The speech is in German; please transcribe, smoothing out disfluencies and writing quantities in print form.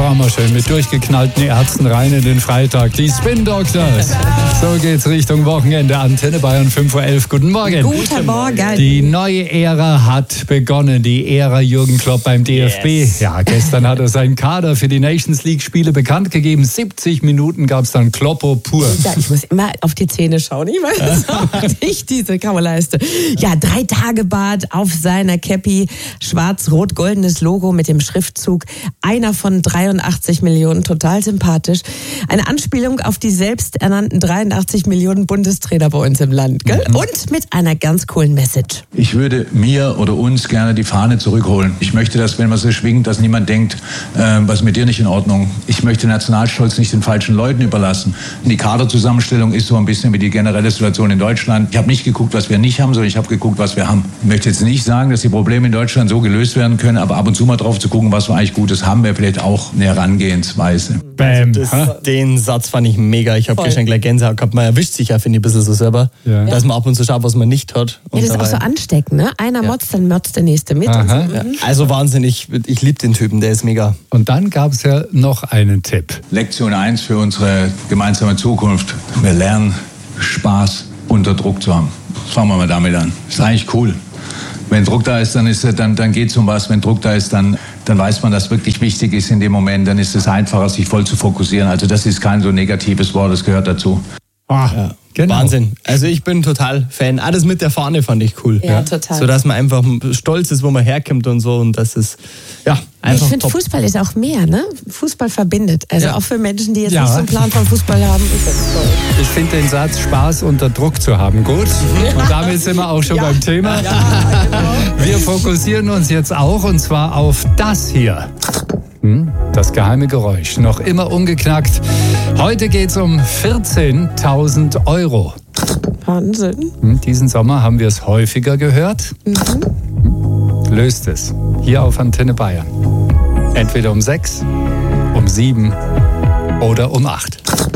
fahren wir schön mit durchgeknallten Ärzten rein in den Freitag. Die Spin Doctors. So geht's Richtung Wochenende. Antenne Bayern 5:11 Uhr. Guten Morgen. Guten Morgen. Die neue Ära hat begonnen. Die Ära Jürgen Klopp beim DFB. Yes. Ja, gestern hat er seinen Kader für die Nations League Spiele bekannt gegeben. 70 Minuten gab's dann Kloppo pur. Ja, ich muss immer auf die Zähne schauen. Ich weiß auch nicht, diese Kauleiste. Ja, 3 Tage Bart auf seiner Cappy. Schwarz-rot-goldenes Logo mit dem Schriftzug einer von 83 Millionen. Total sympathisch. Eine Anspielung auf die selbsternannten 83 Millionen Bundestrainer bei uns im Land. Gell? Und mit einer ganz coolen Message. Ich würde mir oder uns gerne die Fahne zurückholen. Ich möchte, dass, wenn man so schwingt, dass niemand denkt, was ist mit dir nicht in Ordnung. Ich möchte Nationalstolz nicht den falschen Leuten überlassen. Die Kaderzusammenstellung ist so ein bisschen wie die generelle Situation in Deutschland. Ich habe nicht geguckt, was wir nicht haben, sondern ich habe geguckt, was wir haben. Ich möchte jetzt nicht sagen, dass die Probleme in Deutschland so gelöst werden können, aber ab und zu mal drauf zu gucken, was wir eigentlich Gutes haben, wäre vielleicht auch eine Herangehensweise. Bam. Den Satz fand ich mega. Ich habe gestern gleich Gänsehaut gehabt. Man erwischt sich ja, finde ich, ein bisschen so selber. Ja. Dass man ab und zu schaut, was man nicht hat. Ja, das ist auch so ansteckend, ne? Einer motzt, dann motzt der Nächste mit. Und Aha. so. Ja. Also Wahnsinn, ich liebe den Typen, der ist mega. Und dann gab's ja noch einen Tipp. Lektion 1 für unsere gemeinsame Zukunft. Wir lernen, Spaß unter Druck zu haben. Fangen wir mal damit an. Ist eigentlich cool. Wenn Druck da ist, dann geht's um was. Wenn Druck da ist, dann weiß man, dass wirklich wichtig ist in dem Moment. Dann ist es einfacher, sich voll zu fokussieren. Also das ist kein so negatives Wort, das gehört dazu. Ah, genau. Wahnsinn. Also ich bin total Fan. Alles mit der Fahne fand ich cool. Ja, total. So dass man einfach stolz ist, wo man herkommt und so. Und das ist, ja, einfach Ich finde, top. Fußball ist auch mehr, ne? Fußball verbindet. Also Ja. auch für Menschen, die jetzt Ja. nicht so einen Plan von Fußball haben, ist das toll. Ich finde den Satz, Spaß unter Druck zu haben, gut. Und damit sind wir auch schon beim Thema. Wir fokussieren uns jetzt auch, und zwar auf das hier. Das geheime Geräusch, noch immer ungeknackt. Heute geht es um 14.000 Euro. Wahnsinn. Diesen Sommer haben wir es häufiger gehört. Löst es hier auf Antenne Bayern. Entweder um 6, um 7 oder um 8.